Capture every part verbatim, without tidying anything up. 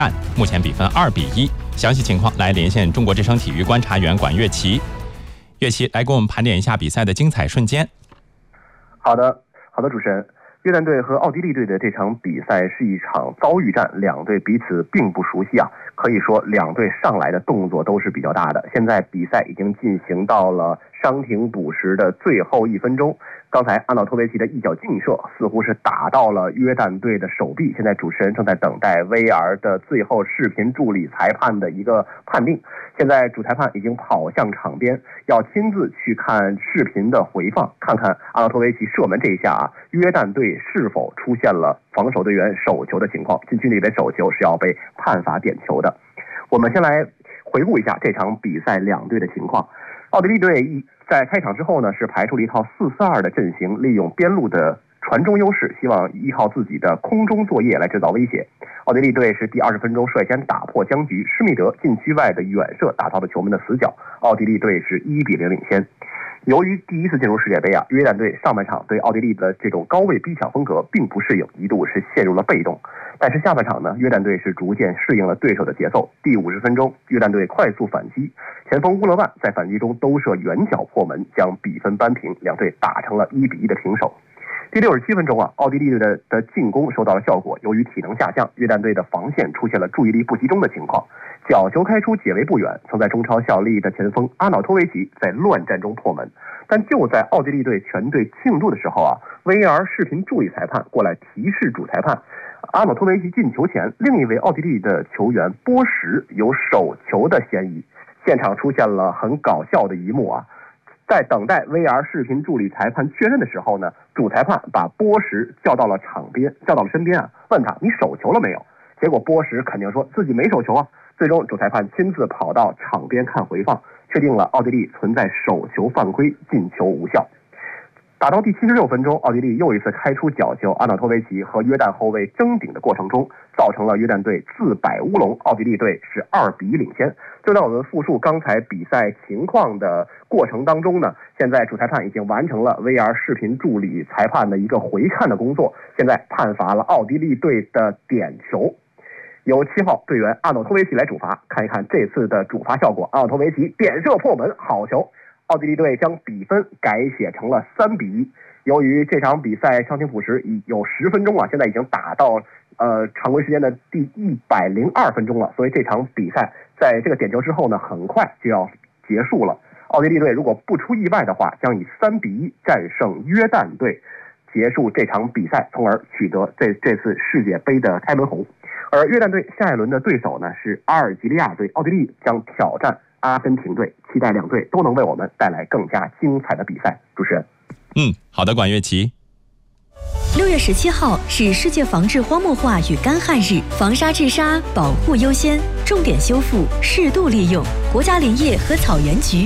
战，目前比分二比一。详细情况来连线中国之声体育观察员管乐琪。乐琪来给我们盘点一下比赛的精彩瞬间。 好的，好的，主持人。约旦队和奥地利队的这场比赛是一场遭遇战，两队彼此并不熟悉啊，可以说两队上来的动作都是比较大的。现在比赛已经进行到了伤停补时的最后一分钟，刚才阿瑙托维奇的一脚劲射似乎是打到了约旦队的手臂，现在主持人正在等待 V R 的最后视频助理裁判的一个判定。现在主裁判已经跑向场边，要亲自去看视频的回放，看看阿瑙托维奇射门这一下啊，约旦队是否出现了防守队员手球的情况，禁区里的手球是要被判罚点球的。我们先来回顾一下这场比赛两队的情况。奥地利队一在开场之后呢，是排出了一套四四二的阵型，利用边路的传中优势，希望依靠自己的空中作业来制造威胁。奥地利队是第二十分钟率先打破僵局，施密德禁区外的远射打到了球门的死角，奥地利队是一比零领先。由于第一次进入世界杯啊，约旦队上半场对奥地利的这种高位逼抢风格并不适应，一度是陷入了被动。但是下半场呢，约旦队是逐渐适应了对手的节奏。第五十分钟，约旦队快速反击，前锋乌勒万在反击中兜射远角破门，将比分扳平，两队打成了一比一的平手。第六十七分钟啊，奥地利队的的进攻收到了效果，由于体能下降，约旦队的防线出现了注意力不集中的情况，角球开出解围不远，曾在中超效力的前锋阿瑙托维奇在乱战中破门。但就在奥地利队全队庆祝的时候啊 ，V R 视频助理裁判过来提示主裁判，阿瑙托维奇进球前，另一位奥地利的球员波什有手球的嫌疑。现场出现了很搞笑的一幕啊！在等待 V R 视频助理裁判确认的时候呢，主裁判把波什叫到了场边，叫到了身边啊，问他你手球了没有？结果波什肯定说自己没手球啊。最终主裁判亲自跑到场边看回放，确定了奥地利存在手球犯规，进球无效。打到第七十六分钟，奥地利又一次开出角球，阿瑙托维奇和约旦后卫争顶的过程中，造成了约旦队自摆乌龙，奥地利队是二比一领先。就在我们复述刚才比赛情况的过程当中呢，现在主裁判已经完成了 V R 视频助理裁判的一个回看的工作，现在判罚了奥地利队的点球，由七号队员阿瑙托维奇来主罚。看一看这次的主罚效果，阿瑙托维奇点射破门，好球！奥地利队将比分改写成了三比一。由于这场比赛伤停补时已有十分钟了，现在已经打到呃常规时间的第一百零二分钟了，所以这场比赛在这个点球之后呢，很快就要结束了。奥地利队如果不出意外的话，将以三比一战胜约旦队，结束这场比赛，从而取得这这次世界杯的开门红。而约旦队下一轮的对手呢是阿尔及利亚队，奥地利将挑战阿根廷队，期待两队都能为我们带来更加精彩的比赛。主持人， 嗯，好的，管乐琪。 六月十七号是世界防治荒漠化与干旱日，防沙治沙，保护优先，重点修复，适度利用。国家林业和草原局。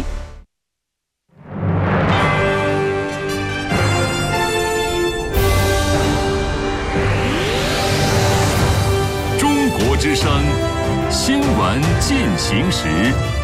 中国之声，新闻进行时。